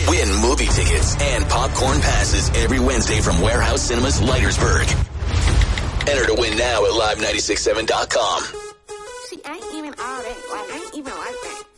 Win movie tickets and popcorn passes every Wednesday from Warehouse Cinemas, Leitersburg. Enter to win now at live967.com. See, I ain't even all that. Like, I ain't even like that.